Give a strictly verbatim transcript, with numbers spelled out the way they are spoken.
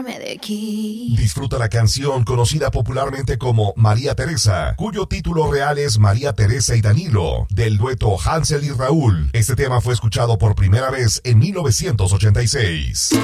de aquí. Disfruta la canción conocida popularmente como María Teresa, cuyo título real es María Teresa y Danilo, del dueto Hansel y Raúl. Este tema fue escuchado por primera vez en mil novecientos ochenta y seis.